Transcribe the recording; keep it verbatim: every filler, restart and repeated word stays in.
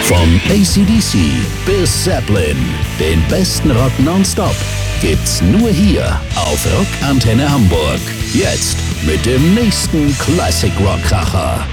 Vom A C D C bis Zeppelin, den besten Rock nonstop, gibt's nur hier auf Rockantenne Hamburg. Jetzt mit dem nächsten Classic Rock Kracher.